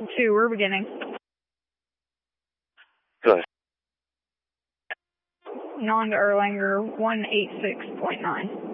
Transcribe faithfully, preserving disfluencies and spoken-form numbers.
Two, we're beginning. Good. Non to Erlanger, one eight six point nine.